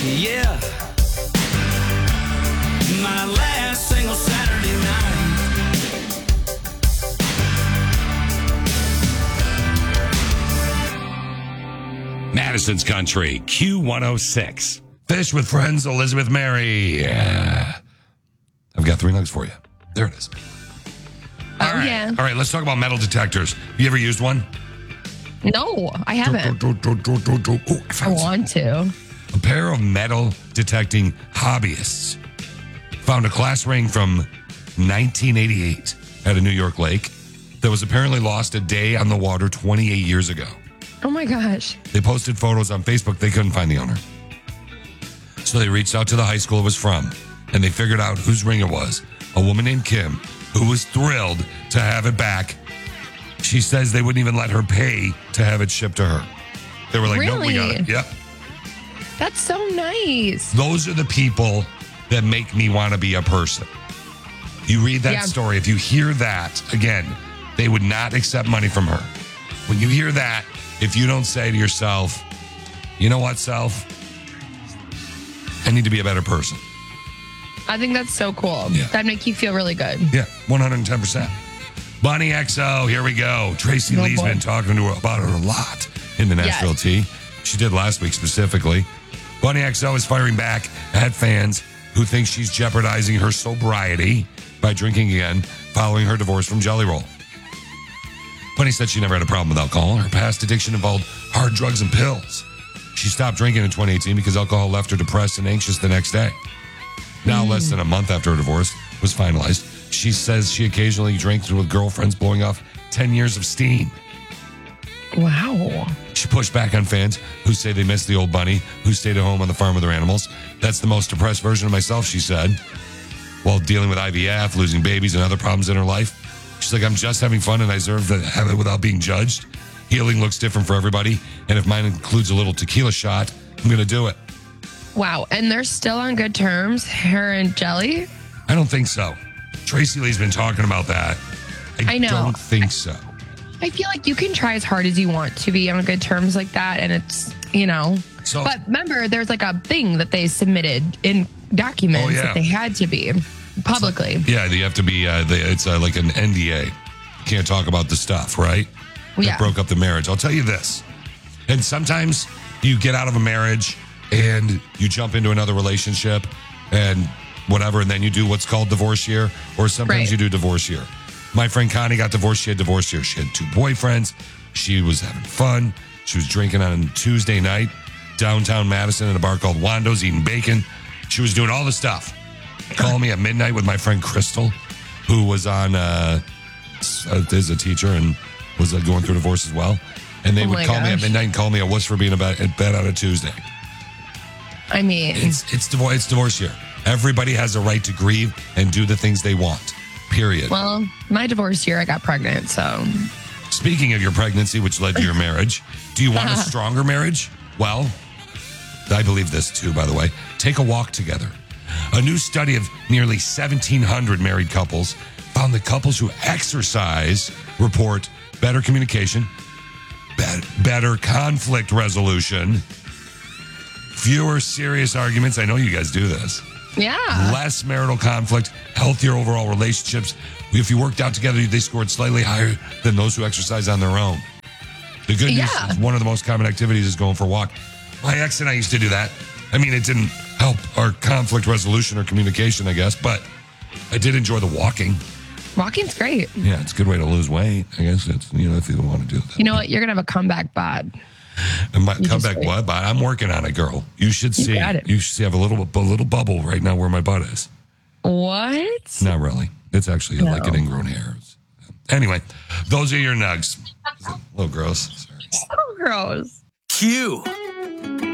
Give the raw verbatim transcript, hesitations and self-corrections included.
Yeah. My last single Saturday night. Madison's Country, Q one oh six. Fish with Friends, Elizabeth Mary. Yeah. I've got three nugs for you. There it is. All Oh, right. yeah. All right, let's talk about metal detectors. Have you ever used one? No, I haven't. Do, do, do, do, do, do. Ooh, I I found some. want to. A pair of metal detecting hobbyists found a glass ring from nineteen eighty-eight at a New York lake that was apparently lost a day on the water twenty-eight years ago. Oh my gosh. They posted photos on Facebook. They couldn't find the owner. So they reached out to the high school it was from, and they figured out whose ring it was. A woman named Kim, who was thrilled to have it back. She says they wouldn't even let her pay to have it shipped to her. They were like, no, we got it. Really? Yep. That's so nice. Those are the people that make me want to be a person. You read that Yeah. story. If you hear that, again, they would not accept money from her. When you hear that, if you don't say to yourself, you know what, self? I need to be a better person. I think that's so cool. Yeah. That'd make you feel really good. Yeah, one hundred ten percent. Bonnie X O, here we go. Tracy Oh, Lee's boy. been talking to her about it a lot in the Nashville Yes. Tea. She did last week specifically. Bonnie X O is firing back at fans who think she's jeopardizing her sobriety by drinking again following her divorce from Jelly Roll. Bunny said she never had a problem with alcohol. Her past addiction involved hard drugs and pills. She stopped drinking in twenty eighteen because alcohol left her depressed and anxious the next day. Now, less than a month after her divorce was finalized, she says she occasionally drinks with girlfriends, blowing off ten years of steam. Wow. She pushed back on fans who say they miss the old bunny who stayed at home on the farm with their animals. That's the most depressed version of myself, she said. While dealing with I V F, losing babies, and other problems in her life, she's like, I'm just having fun and I deserve to have it without being judged. Healing looks different for everybody, and if mine includes a little tequila shot, I'm going to do it. Wow. And they're still on good terms, her and Jelly? I don't think so. Tracy Lee's been talking about that. I, I know. don't think so. I feel like you can try as hard as you want to be on good terms like that. And it's, you know. So- but remember, there's like a thing that they submitted in documents Oh, yeah. that they had to be publicly. Yeah, you have to be, uh, they, it's uh, like an N D A. You can't talk about the stuff, right? Yeah. That broke up the marriage. I'll tell you this. And sometimes you get out of a marriage and you jump into another relationship and whatever, and then you do what's called divorce year, or sometimes Right. you do divorce year. My friend Connie got divorced. She had divorce year. She had two boyfriends. She was having fun. She was drinking on Tuesday night, downtown Madison at a bar called Wando's, eating bacon. She was doing all the stuff. Call me at midnight with my friend Crystal, who was on, uh, is a teacher and was uh, going through divorce as well. And they Oh would my call me at gosh. midnight and call me a wuss for being about at bed on a Tuesday. I mean, It's it's divorce it's divorce year. Everybody has a right to grieve and do the things they want. Period. well, my divorce year, I got pregnant. So Speaking of your pregnancy, which led to your marriage, do you want a stronger marriage? Well, I believe this too, by the way. Take a walk together. A new study of nearly seventeen hundred married couples found that couples who exercise report better communication, bet- better conflict resolution, fewer serious arguments. I know you guys do this. yeah. Less marital conflict, healthier overall relationships. If you worked out together, they scored slightly higher than those who exercise on their own. The good news Yeah. is one of the most common activities is going for a walk. My ex and I used to do that. I mean, it didn't help our conflict resolution or communication, I guess, but I did enjoy the walking. Walking's great. Yeah, it's a good way to lose weight. I guess it's, you know, if you want to do that. You know what? You're going to have a comeback bod. And my You comeback just wait. what? But I'm working on it, girl. You should You see. got it. You should see. I have a little, a little bubble right now where my butt is. What? Not really. It's actually No. like an ingrown hair. Anyway, those are your nugs. A little gross. Sorry. So gross. Q.